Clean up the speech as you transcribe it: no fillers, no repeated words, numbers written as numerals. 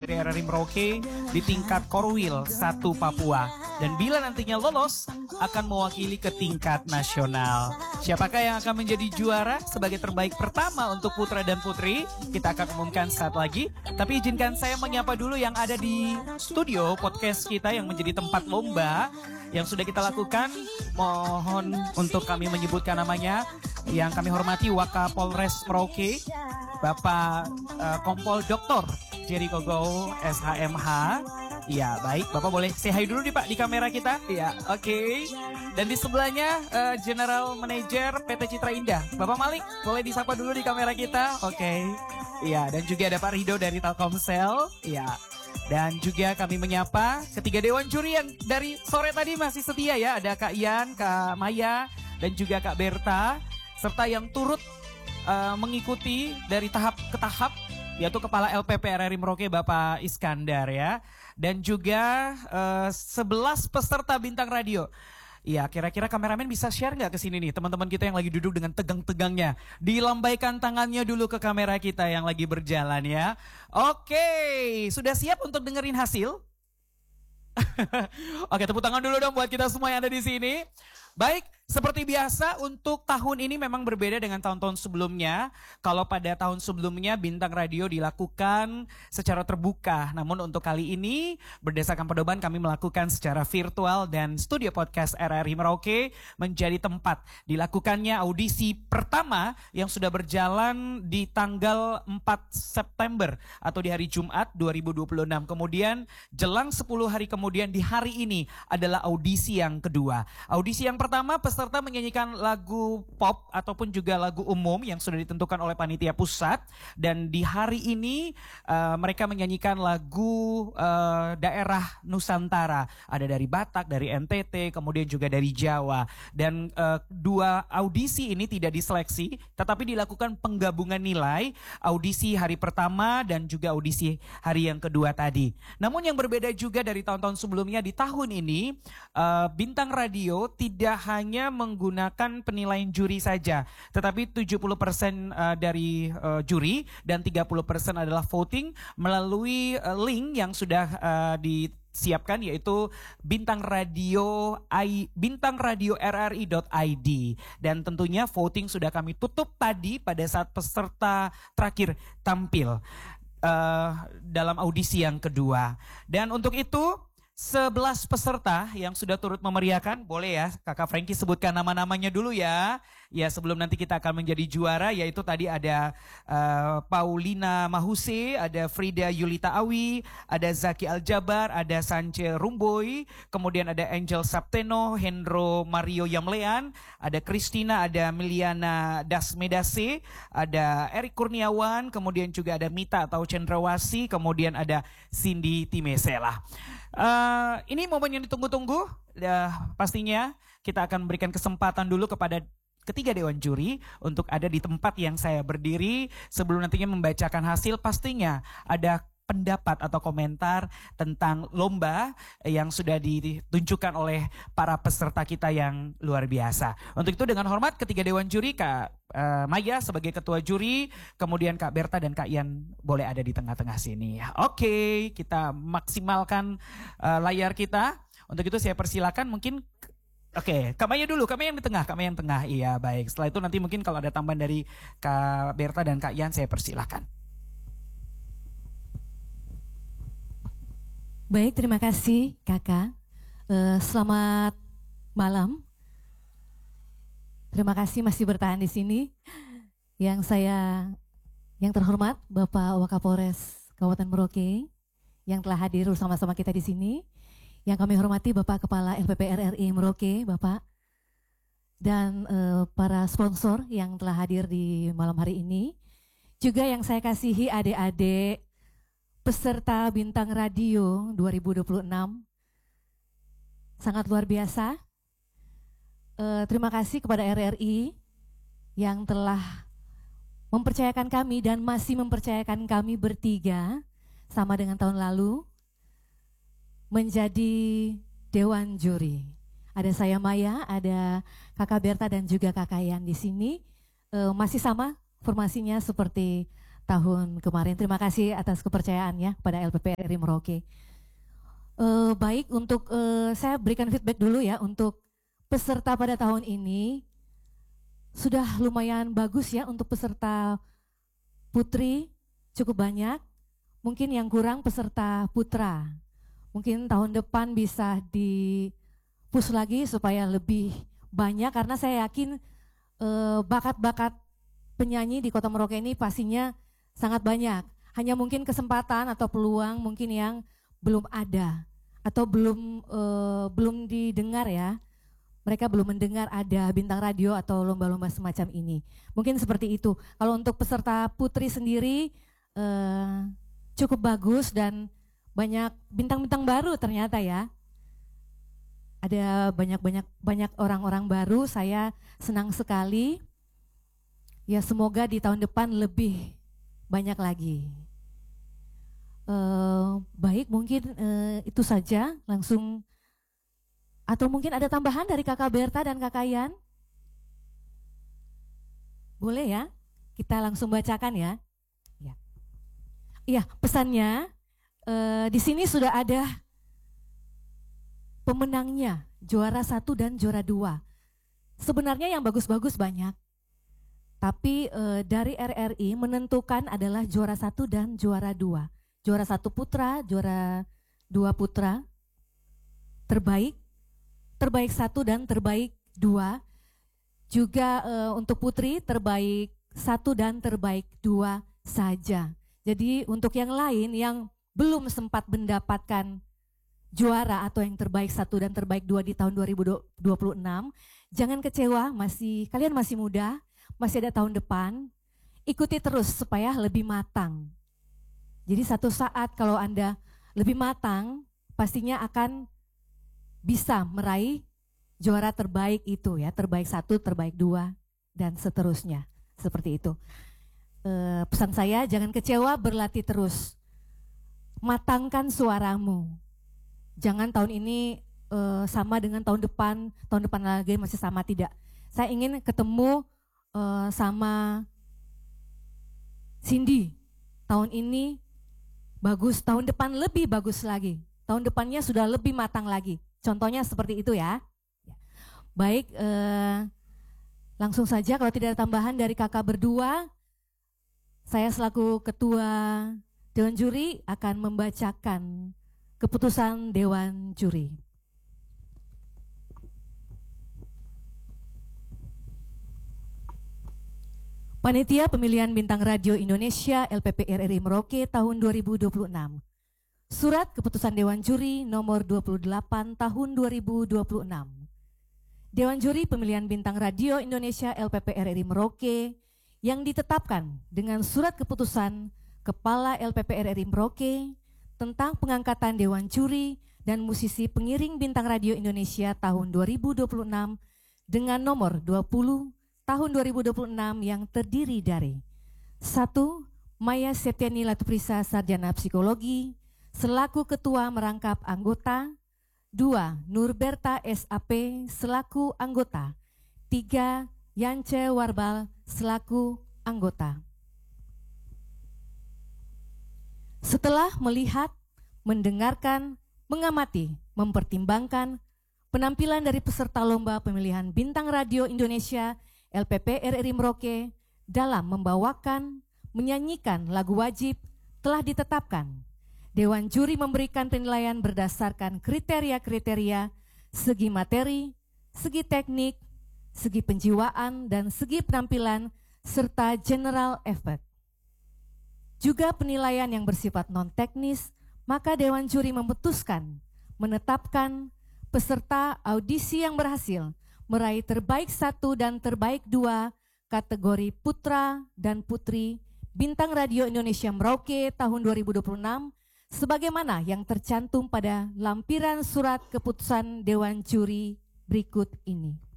Putri RRI Merauke di tingkat Korwil 1 Papua. Dan bila nantinya lolos, akan mewakili ke tingkat nasional. Siapakah yang akan menjadi juara sebagai terbaik pertama untuk putra dan putri? Kita akan umumkan saat lagi. Tapi izinkan saya menyapa dulu yang ada di studio podcast kita yang menjadi tempat lomba yang sudah kita lakukan. Mohon untuk kami menyebutkan namanya. Yang kami hormati Wakapolres Merauke, Bapak Kompol Dr. Jerry Kogo SHMH. Iya, baik. Bapak boleh say hi dulu nih Pak di kamera kita. Iya, oke. Dan di sebelahnya General Manager PT Citra Indah, Bapak Malik, boleh disapa dulu di kamera kita. Oke. Iya, dan juga ada Pak Rido dari Telkomsel. Iya. Dan juga kami menyapa ketiga dewan juri yang dari sore tadi masih setia ya. Ada Kak Ian, Kak Maya, dan juga Kak Berta. Serta yang turut mengikuti dari tahap ke tahap, yaitu Kepala LPP RRI Merauke Bapak Iskandar ya. Dan juga 11 peserta bintang radio. Iya, kira-kira kameramen bisa share nggak ke sini nih teman-teman kita yang lagi duduk dengan tegang-tegangnya. Dilambaikan tangannya dulu ke kamera kita yang lagi berjalan ya. Oke, sudah siap untuk dengerin hasil? Oke, tepuk tangan dulu dong buat kita semua yang ada di sini. Baik, seperti biasa untuk tahun ini memang berbeda dengan tahun-tahun sebelumnya. Kalau pada tahun sebelumnya bintang radio dilakukan secara terbuka. Namun untuk kali ini berdasarkan pedoman kami melakukan secara virtual dan studio podcast RRI Merauke menjadi tempat dilakukannya audisi pertama yang sudah berjalan di tanggal 4 September atau di hari Jumat 2026. Kemudian jelang 10 hari kemudian di hari ini adalah audisi yang kedua. Audisi yang pertama peserta menyanyikan lagu pop ataupun juga lagu umum yang sudah ditentukan oleh panitia pusat. Dan di hari ini mereka menyanyikan lagu daerah Nusantara. Ada dari Batak, dari NTT, kemudian juga dari Jawa. Dan dua audisi ini tidak diseleksi tetapi dilakukan penggabungan nilai audisi hari pertama dan juga audisi hari yang kedua tadi. Namun yang berbeda juga dari tahun-tahun sebelumnya di tahun ini bintang radio tidak hanya menggunakan penilaian juri saja, tetapi 70% dari juri dan 30% adalah voting melalui link yang sudah disiapkan yaitu bintangradioRRI.id. Dan tentunya voting sudah kami tutup tadi pada saat peserta terakhir tampil dalam audisi yang kedua. Dan untuk itu 11 peserta yang sudah turut memeriahkan, boleh ya Kakak Frankie sebutkan nama-namanya dulu ya. Ya sebelum nanti kita akan menjadi juara, yaitu tadi ada Paulina Mahuse, ada Frida Yulita Awi, ada Zaki Aljabar, ada Sance Rumboy, kemudian ada Angel Sapteno, Hendro Mario Yamlean, ada Christina, ada Miliana Dasmedase, ada Erik Kurniawan, kemudian juga ada Mita atau Cendrawasi, kemudian ada Cindy Timesela. Ini momen yang ditunggu-tunggu. Pastinya kita akan memberikan kesempatan dulu kepada ketiga dewan juri untuk ada di tempat yang saya berdiri. Sebelum nantinya membacakan hasil, pastinya ada pendapat atau komentar tentang lomba yang sudah ditunjukkan oleh para peserta kita yang luar biasa. Untuk itu dengan hormat ketiga dewan juri, Kak Maya sebagai ketua juri, kemudian Kak Berta dan Kak Ian boleh ada di tengah-tengah sini. Oke, kita maksimalkan layar kita. Untuk itu saya persilakan mungkin. Oke, Kak Maya dulu, Kak Maya yang di tengah, Kak Maya yang tengah. Iya, baik. Setelah itu nanti mungkin kalau ada tambahan dari Kak Berta dan Kak Ian saya persilakan. Baik, terima kasih Kakak. Selamat malam. Terima kasih masih bertahan di sini. Yang terhormat Bapak Wakapolres Kabupaten Merauke yang telah hadir bersama-sama kita di sini. Yang kami hormati Bapak Kepala LPP RRI Merauke, Bapak. Dan para sponsor yang telah hadir di malam hari ini. Juga yang saya kasihi adik-adik peserta Bintang Radio 2026. Sangat luar biasa. Terima kasih kepada RRI yang telah mempercayakan kami dan masih mempercayakan kami bertiga sama dengan tahun lalu menjadi dewan juri. Ada saya Maya, ada Kakak Berta dan juga Kakak Ian di sini. Masih sama formasinya seperti tahun kemarin. Terima kasih atas kepercayaannya pada LPPRI Merauke. Baik, untuk saya berikan feedback dulu ya untuk peserta pada tahun ini. Sudah lumayan bagus ya untuk peserta putri, cukup banyak. Mungkin yang kurang peserta putra. Mungkin tahun depan bisa di-push lagi supaya lebih banyak, karena saya yakin bakat-bakat penyanyi di Kota Merauke ini pastinya sangat banyak. Hanya mungkin kesempatan atau peluang mungkin yang belum ada atau belum didengar ya. Mereka belum mendengar ada bintang radio atau lomba-lomba semacam ini. Mungkin seperti itu. Kalau untuk peserta putri sendiri cukup bagus dan banyak bintang-bintang baru ternyata ya. Ada banyak orang-orang baru, saya senang sekali. Ya semoga di tahun depan lebih banyak lagi. Baik, mungkin itu saja langsung. Atau mungkin ada tambahan dari Kakak Berta dan Kakak Yan? Boleh ya? Kita langsung bacakan ya. Iya, pesannya di sini sudah ada pemenangnya, juara 1 dan juara 2. Sebenarnya yang bagus-bagus banyak. Tapi dari RRI menentukan adalah juara 1 dan juara 2. Juara 1 putra, juara 2 putra. Terbaik 1 dan terbaik 2. Juga untuk putri terbaik 1 dan terbaik 2 saja. Jadi untuk yang lain yang belum sempat mendapatkan juara atau yang terbaik 1 dan terbaik 2 di tahun 2026, jangan kecewa, kalian masih muda, masih ada tahun depan. Ikuti terus supaya lebih matang. Jadi satu saat kalau Anda lebih matang, pastinya akan bisa meraih juara terbaik itu ya, terbaik 1, terbaik 2 dan seterusnya. Seperti itu. Pesan saya, jangan kecewa, berlatih terus. Matangkan suaramu. Jangan tahun ini sama dengan tahun depan lagi masih sama, tidak. Saya ingin ketemu sama Cindy. Tahun ini bagus, tahun depan lebih bagus lagi. Tahun depannya sudah lebih matang lagi. Contohnya seperti itu ya. Baik, langsung saja kalau tidak ada tambahan dari kakak berdua, saya selaku ketua Dewan Juri akan membacakan keputusan Dewan Juri. Panitia Pemilihan Bintang Radio Indonesia LPPRRI Merauke tahun 2026. Surat Keputusan Dewan Juri nomor 28 tahun 2026. Dewan Juri Pemilihan Bintang Radio Indonesia LPPRRI Merauke yang ditetapkan dengan Surat Keputusan Kepala LPPRRI Merauke tentang pengangkatan Dewan Juri dan musisi pengiring Bintang Radio Indonesia tahun 2026 dengan nomor 20 tahun 2026 yang terdiri dari 1. Maya Septiani Latuprisa Sarjana Psikologi selaku Ketua Merangkap Anggota. 2. Nurberta SAP selaku anggota. 3. Yance Warbal selaku anggota. Setelah melihat, mendengarkan, mengamati, mempertimbangkan penampilan dari peserta lomba pemilihan Bintang Radio Indonesia LPPRRI Merauke dalam membawakan, menyanyikan lagu wajib telah ditetapkan. Dewan Juri memberikan penilaian berdasarkan kriteria-kriteria segi materi, segi teknik, segi penjiwaan, dan segi penampilan, serta general effect. Juga penilaian yang bersifat non-teknis, maka Dewan Juri memutuskan menetapkan peserta audisi yang berhasil meraih terbaik 1 dan terbaik 2 kategori putra dan putri Bintang Radio Indonesia Merauke tahun 2026 sebagaimana yang tercantum pada lampiran surat keputusan Dewan Juri berikut ini.